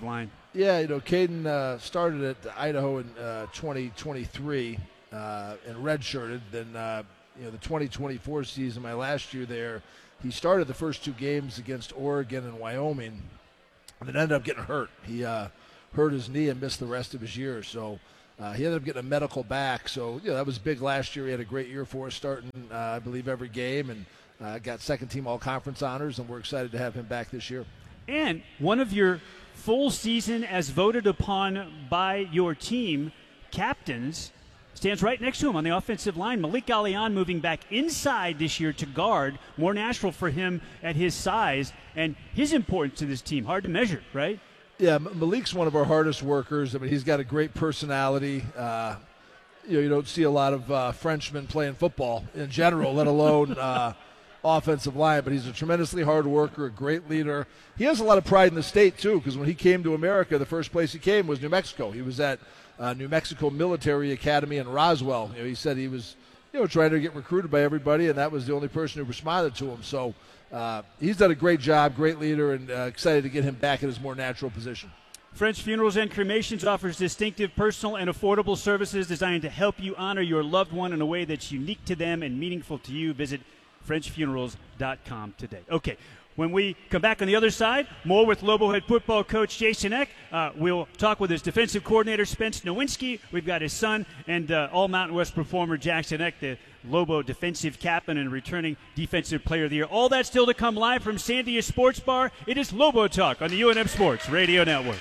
Yeah, you know, Caden uh, started at Idaho in uh, twenty twenty-three uh, and redshirted. Then, uh, you know, the twenty twenty-four season, my last year there, he started the first two games against Oregon and Wyoming, and then ended up getting hurt. He uh, hurt his knee and missed the rest of his year. So uh, he ended up getting a medical back. So, you know, that was big last year. He had a great year for us, starting, uh, I believe, every game, and uh, got second-team all-conference honors, and we're excited to have him back this year. And one of your full season as voted upon by your team captains stands right next to him on the offensive line. Malik Alian moving back inside this year to guard, more natural for him at his size, and his importance to this team, hard to measure, right? Yeah, Malik's one of our hardest workers. I mean, he's got a great personality. Uh, you know, you don't see a lot of uh, Frenchmen playing football in general, let alone uh, offensive line, but he's a tremendously hard worker, a great leader. He has a lot of pride in the state, too, because when he came to America, the first place he came was New Mexico. He was at uh, New Mexico Military Academy in Roswell. You know, he said he was, you know, trying to get recruited by everybody, and that was the only person who responded to him. So uh, he's done a great job, great leader, and uh, excited to get him back in his more natural position. French Funerals and Cremations offers distinctive, personal, and affordable services designed to help you honor your loved one in a way that's unique to them and meaningful to you. Visit French Funerals dot com today. Okay, when we come back on the other side, more with Lobo head football coach Jason Eck. Uh, we'll talk with his defensive coordinator, Spence Nowinski. We've got his son and uh, all Mountain West performer, Jackson Eck, the Lobo defensive captain and returning defensive player of the year. All that still to come live from Sandia Sports Bar. It is Lobo Talk on the U N M Sports Radio Network.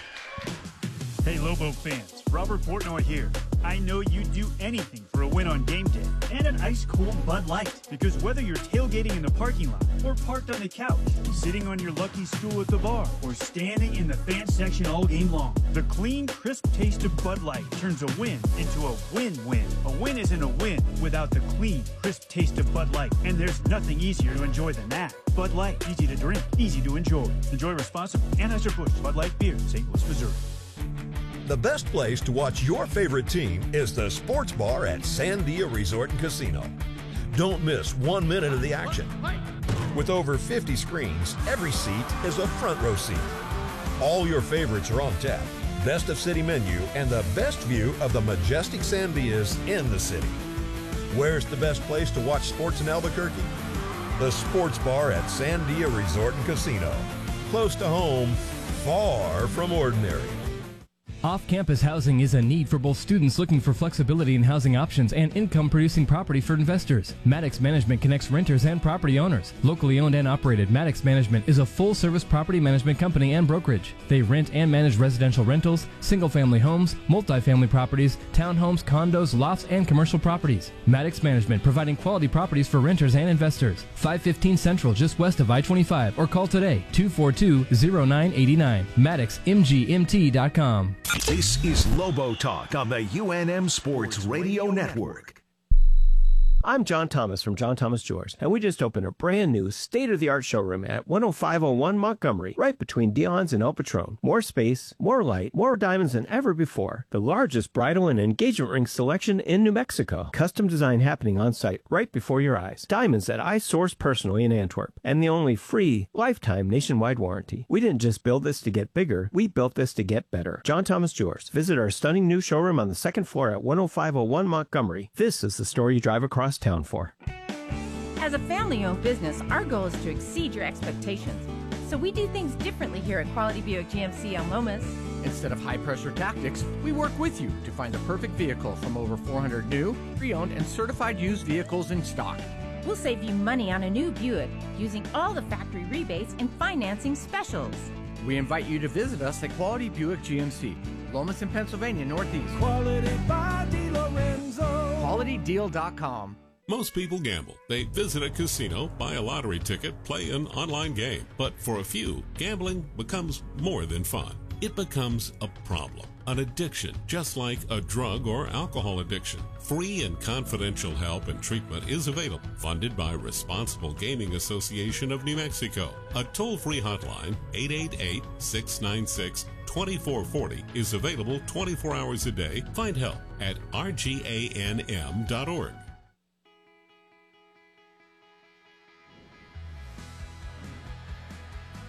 Hey, Lobo fans, Robert Portnoy here. I know you'd do anything for a win on game day and an ice-cold Bud Light. Because whether you're tailgating in the parking lot or parked on the couch, sitting on your lucky stool at the bar, or standing in the fan section all game long, the clean, crisp taste of Bud Light turns a win into a win-win. A win isn't a win without the clean, crisp taste of Bud Light. And there's nothing easier to enjoy than that. Bud Light, easy to drink, easy to enjoy. Enjoy responsibly. Anheuser-Busch Bud Light Beer, Saint Louis, Missouri. The best place to watch your favorite team is the Sports Bar at Sandia Resort and Casino. Don't miss one minute of the action. With over fifty screens, every seat is a front row seat. All your favorites are on tap, best of city menu, and the best view of the majestic Sandias in the city. Where's the best place to watch sports in Albuquerque? The Sports Bar at Sandia Resort and Casino. Close to home, far from ordinary. Off-campus housing is a need for both students looking for flexibility in housing options and income-producing property for investors. Maddox Management connects renters and property owners. Locally owned and operated, Maddox Management is a full-service property management company and brokerage. They rent and manage residential rentals, single-family homes, multifamily properties, townhomes, condos, lofts, and commercial properties. Maddox Management, providing quality properties for renters and investors. five fifteen Central, just west of I twenty-five, or call today, two four two, zero nine eight nine. Maddox M G M T dot com. This is Lobo Talk on the U N M Sports Radio Network. I'm John Thomas from John Thomas Jewelers, and we just opened a brand new state-of-the-art showroom at one oh five oh one Montgomery, right between Dion's and El Patron. More space, more light, more diamonds than ever before. The largest bridal and engagement ring selection in New Mexico. Custom design happening on site right before your eyes. Diamonds that I source personally in Antwerp, and the only free lifetime nationwide warranty. We didn't just build this to get bigger, we built this to get better. John Thomas Jewelers. Visit our stunning new showroom on the second floor at one oh five oh one Montgomery. This is the store you drive across town for. As a family-owned business, our goal is to exceed your expectations. So we do things differently here at Quality Buick G M C on Lomas. Instead of high-pressure tactics, we work with you to find the perfect vehicle from over four hundred new, pre-owned, and certified used vehicles in stock. We'll save you money on a new Buick using all the factory rebates and financing specials. We invite you to visit us at Quality Buick G M C, Lomas in Pennsylvania, Northeast. Quality by DeLorenzo. Quality Deal dot com. Most people gamble. They visit a casino, buy a lottery ticket, play an online game. But for a few, gambling becomes more than fun. It becomes a problem, an addiction, just like a drug or alcohol addiction. Free and confidential help and treatment is available, funded by Responsible Gaming Association of New Mexico. A toll-free hotline, eight eight eight, six nine six, two four four zero, is available twenty-four hours a day. Find help at R G A N M dot org.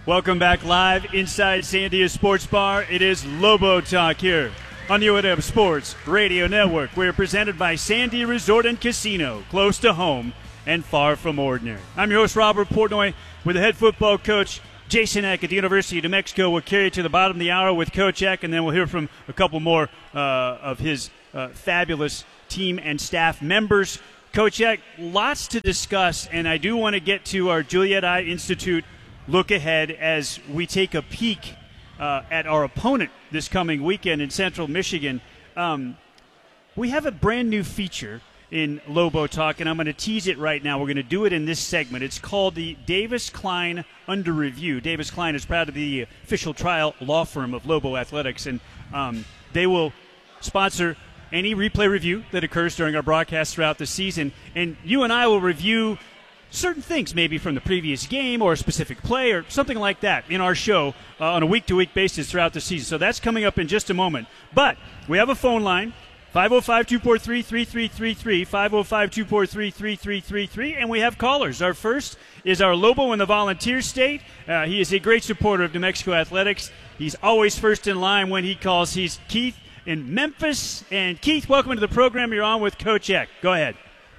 Welcome back live inside Sandia Sports Bar. It is Lobo Talk here on the U N M Sports Radio Network. We're presented by Sandia Resort and Casino, close to home and far from ordinary. I'm your host, Robert Portnoy, with the head football coach, Jason Eck at the University of New Mexico. We'll carry you to the bottom of the hour with Coach Eck, and then we'll hear from a couple more uh, of his uh, fabulous team and staff members. Coach Eck, lots to discuss, and I do want to get to our Juliet Eye Institute look ahead as we take a peek uh, at our opponent this coming weekend in Central Michigan. Um, we have a brand new feature in Lobo Talk, and I'm going to tease it right now. We're going to do it in this segment. It's called the Davis Klein Under Review. Davis Klein is proud to be the official trial law firm of Lobo Athletics, and um, they will sponsor any replay review that occurs during our broadcast throughout the season. And you and I will review certain things, maybe from the previous game or a specific play or something like that in our show uh, on a week-to-week basis throughout the season. So that's coming up in just a moment. But we have a phone line, five oh five, two four three, three three three three, five oh five, two four three, three three three three, and we have callers. Our first is our Lobo in the Volunteer State. Uh, he is a great supporter of New Mexico Athletics. He's always first in line when he calls. He's Keith in Memphis. And Keith, welcome to the program. You're on with Coach Eck. Go ahead.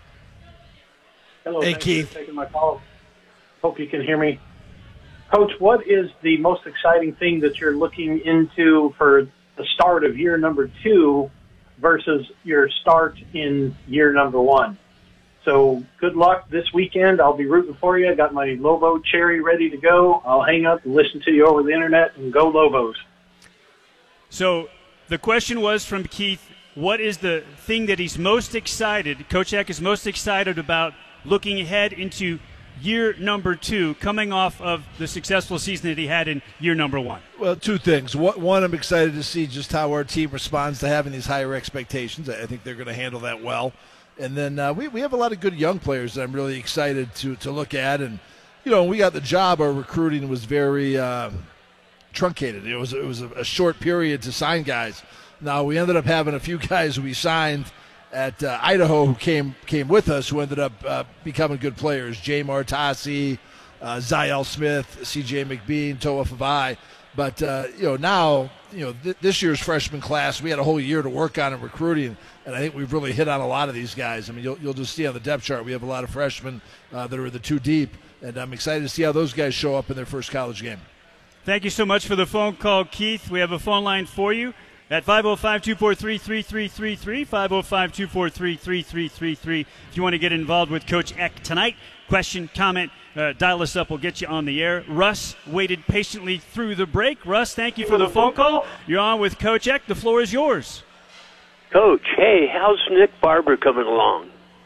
Hello, hey, thanks Keith. for taking my call. Hope you can hear me. Coach, what is the most exciting thing that you're looking into for the start of year number two versus your start in year number one? So good luck this weekend. I'll be rooting for you. I got my Lobo cherry ready to go. I'll hang up and listen to you over the internet, and go Lobos. So the question was from Keith, what is the thing that he's most excited, Coach Eck is most excited about looking ahead into year number two, coming off of the successful season that he had in year number one? Well, two things. One, I'm excited to see just how our team responds to having these higher expectations. I think they're going to handle that well. And then uh, we, we have a lot of good young players that I'm really excited to, to look at. And, you know, when we got the job, our recruiting was very uh, truncated. It was, it was a, a short period to sign guys. Now, we ended up having a few guys we signed at uh, Idaho who came came with us who ended up uh, becoming good players. Jay Martasi, uh, Ziel Smith, C J McBean, Toa Favai. But, uh, you know, now, you know, th- this year's freshman class, we had a whole year to work on in recruiting, and I think we've really hit on a lot of these guys. I mean, you'll, you'll just see on the depth chart, we have a lot of freshmen uh, that are the two deep, and I'm excited to see how those guys show up in their first college game. Thank you so much for the phone call, Keith. We have a phone line for you at five oh five, two four three, three three three three, five oh five, two four three, three three three three. If you want to get involved with Coach Eck tonight, question, comment, uh, dial us up. We'll get you on the air. Russ waited patiently through the break. Russ, thank you for the phone call. You're on with Coach Eck. The floor is yours. Coach, hey, how's Nick Barber coming along?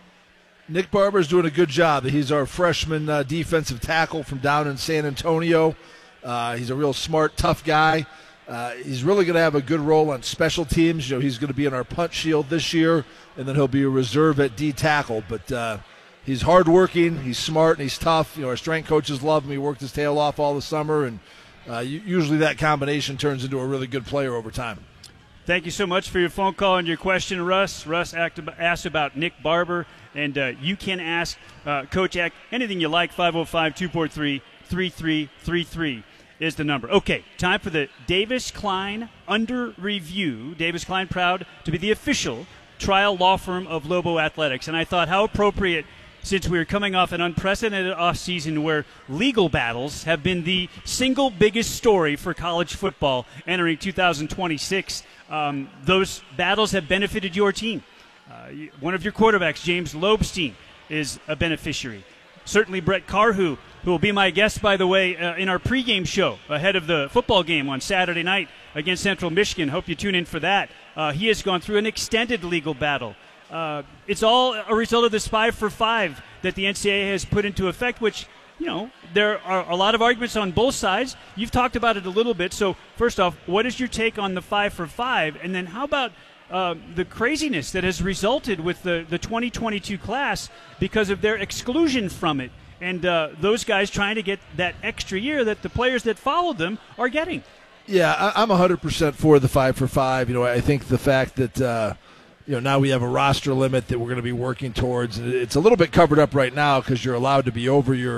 Nick Barber's doing a good job. He's our freshman uh, defensive tackle from down in San Antonio. Uh, he's a real smart, tough guy. Uh, he's really going to have a good role on special teams. You know, he's going to be in our punt shield this year, and then he'll be a reserve at D tackle. But uh, he's hardworking, he's smart, and he's tough. You know, our strength coaches love him. He worked his tail off all the summer, and uh, usually that combination turns into a really good player over time. Thank you so much for your phone call and your question, Russ. Russ asked about Nick Barber, and uh, you can ask uh, Coach Eck anything you like. five oh five, two four three, three three three three is the number. Okay, time for the Davis Klein Under Review. Davis Klein, proud to be the official trial law firm of Lobo Athletics. And I thought how appropriate, since we are coming off an unprecedented offseason where legal battles have been the single biggest story for college football entering two thousand twenty-six. Um, those battles have benefited your team. Uh, one of your quarterbacks, James Lobstein, is a beneficiary. Certainly Brett Carhu, who will be my guest, by the way, uh, in our pregame show ahead of the football game on Saturday night against Central Michigan. Hope you tune in for that. Uh, he has gone through an extended legal battle. Uh, it's all a result of this five for five that the N C double A has put into effect, which, you know, there are a lot of arguments on both sides. You've talked about it a little bit. So, first off, what is your take on the five for five? And then how about uh, the craziness that has resulted with the, the twenty twenty-two class because of their exclusion from it? And uh, those guys trying to get that extra year that the players that followed them are getting. Yeah, I, I'm one hundred percent for the five for five. You know, I think the fact that uh, you know, now we have a roster limit that we're going to be working towards. It's a little bit covered up right now because you're allowed to be over your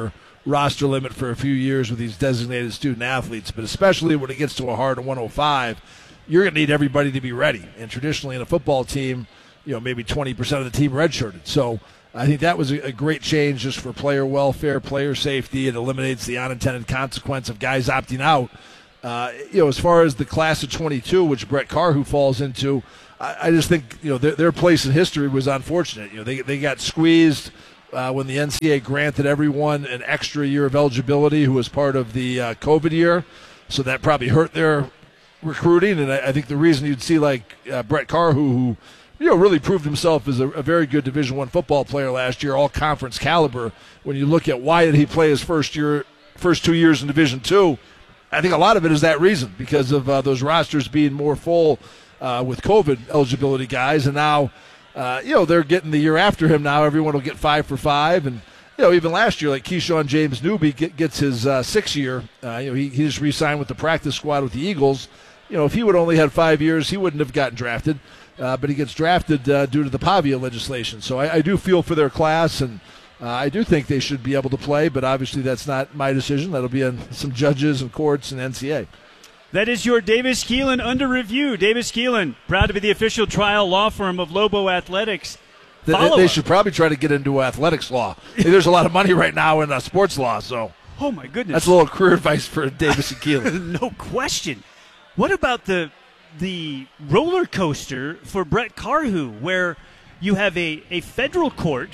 roster limit for a few years with these designated student athletes, but especially when it gets to a hard one oh five, you're going to need everybody to be ready. And traditionally in a football team, you know, maybe twenty percent of the team redshirted. So I think that was a great change just for player welfare, player safety. It eliminates the unintended consequence of guys opting out. Uh, you know, as far as the class of twenty-two, which Brett Carhu falls into, I, I just think, you know, their, their place in history was unfortunate. You know, they they got squeezed uh, when the N C double A granted everyone an extra year of eligibility who was part of the uh, COVID year. So that probably hurt their recruiting. And I, I think the reason you'd see like uh, Brett Carhu, who you know, really proved himself as a, a very good Division One football player last year, all conference caliber. When you look at why did he play his first year, first two years in Division Two, I think a lot of it is that reason, because of uh, those rosters being more full uh, with COVID eligibility guys, and now, uh, you know, they're getting the year after him. Now everyone will get five for five, and you know, even last year, like Keyshawn James Newby get, gets his uh, sixth year. Uh, you know, he, he just re-signed with the practice squad with the Eagles. You know, if he would only had five years, he wouldn't have gotten drafted. Uh, but he gets drafted uh, due to the Pavia legislation. So I, I do feel for their class, and uh, I do think they should be able to play, but obviously that's not my decision. That'll be on some judges and courts and N C A A. That is your Davis Keelan under review. Davis Keelan, proud to be the official trial law firm of Lobo Athletics. They, they should probably try to get into athletics law. Hey, there's a lot of money right now in uh, sports law, so oh my goodness, that's a little career advice for Davis and Keelan. No question. What about the the roller coaster for Brett Carhu, where you have a, a federal court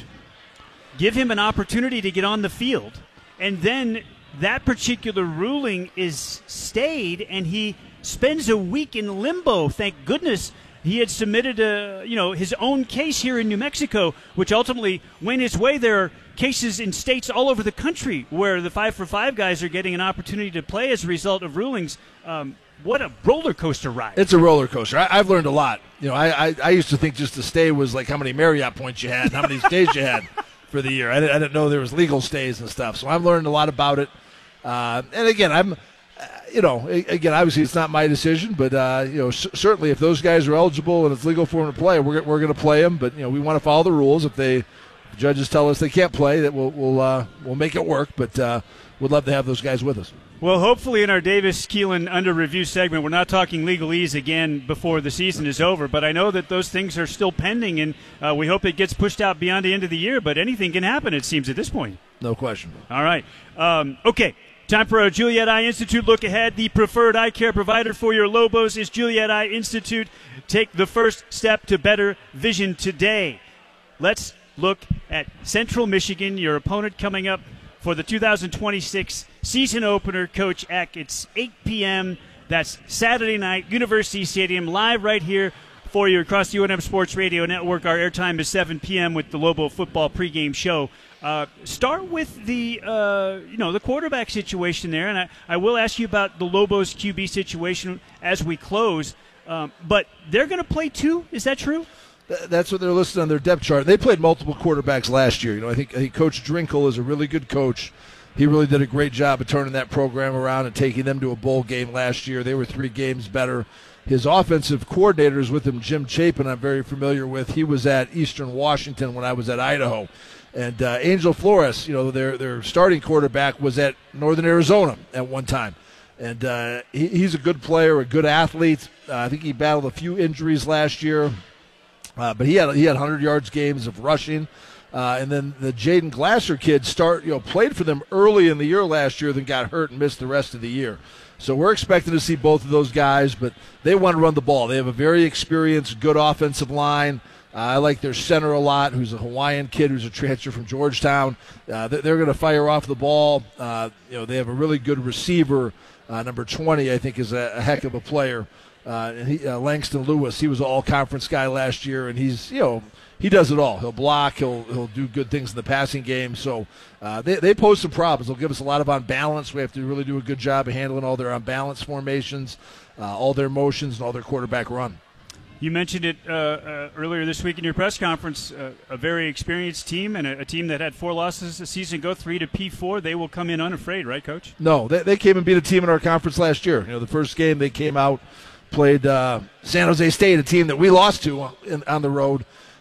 give him an opportunity to get on the field, and then that particular ruling is stayed, and he spends a week in limbo. Thank goodness he had submitted a, you know, his own case here in New Mexico, which ultimately went his way. There are cases in states all over the country where the five for five guys are getting an opportunity to play as a result of rulings. Um, What a roller coaster ride. It's a roller coaster. I, I've learned a lot. You know, I, I, I used to think just to stay was like how many Marriott points you had and how many stays you had for the year. I didn't, I didn't know there was legal stays and stuff. So I've learned a lot about it. Uh, and again, I'm, uh, you know, again, obviously it's not my decision, but, uh, you know, c- certainly if those guys are eligible and it's legal for them to play, we're, we're going to play them. But, you know, we want to follow the rules. If they, the judges tell us they can't play, that we'll, we'll, uh, we'll make it work. But uh, we'd love to have those guys with us. Well, hopefully in our Davis Keelan under review segment, we're not talking legalese again before the season is over. But I know that those things are still pending, and uh, we hope it gets pushed out beyond the end of the year. But anything can happen, it seems, at this point. No question. All right. Um, okay. Time for our Juliet Eye Institute look ahead. The preferred eye care provider for your Lobos is Juliet Eye Institute. Take the first step to better vision today. Let's look at Central Michigan, your opponent coming up for the two thousand twenty-six season opener, Coach Eck. It's eight p.m. That's Saturday night, University Stadium, live right here for you across the U N M Sports Radio Network. Our airtime is seven p.m. with the Lobo football pregame show. Uh, start with the uh, you know the quarterback situation there, and I, I will ask you about the Lobos Q B situation as we close. Um, but they're going to play two. Is that true? That's what they're listed on their depth chart. They played multiple quarterbacks last year. You know, I think, I think Coach Drinkle is a really good coach. He really did a great job of turning that program around and taking them to a bowl game last year. They were three games better. His offensive coordinator is with him, Jim Chapin, I'm very familiar with. He was at Eastern Washington when I was at Idaho. And uh, Angel Flores, you know, their their starting quarterback was at Northern Arizona at one time. And uh, he, he's a good player, a good athlete. Uh, I think he battled a few injuries last year. Uh, but he had he had one hundred yards games of rushing, uh, and then the Jaden Glasser kid start you know played for them early in the year last year, then got hurt and missed the rest of the year. So we're expecting to see both of those guys, but they want to run the ball. They have a very experienced, good offensive line. Uh, I like their center a lot, who's a Hawaiian kid who's a transfer from Georgetown. Uh, they're going to fire off the ball. Uh, you know they have a really good receiver. Uh, number twenty, I think, is a, a heck of a player. Uh, and he, uh, Langston Lewis, he was an all-conference guy last year, and he's, you know, he does it all. He'll block, he'll he'll do good things in the passing game. So uh, they they pose some problems. They'll give us a lot of on balance. We have to really do a good job of handling all their on balance formations, uh, all their motions, and all their quarterback run. You mentioned it uh, uh, earlier this week in your press conference. Uh, a very experienced team, and a, a team that had four losses a season ago, three to P four. They will come in unafraid, right, Coach? No, they they came and beat a team in our conference last year. You know, the first game they came out. Played uh, San Jose State, a team that we lost to in, on the road.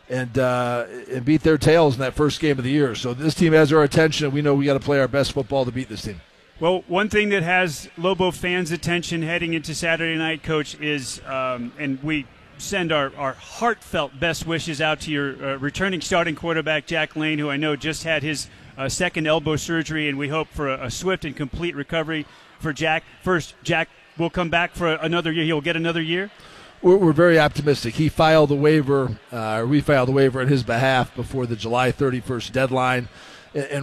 and uh, and beat their tails in that first game of the year. So this team has our attention, and we know we got to play our best football to beat this team. Well, one thing that has Lobo fans' attention heading into Saturday night, Coach, is, um, and we send our, our heartfelt best wishes out to your uh, returning starting quarterback, Jack Lane, who I know just had his uh, second elbow surgery, and we hope for a, a swift and complete recovery for Jack. First, Jack will come back for another year. He'll get another year? We're, we're very optimistic. He filed a waiver, uh, we filed a waiver on his behalf before the July thirty-first deadline. And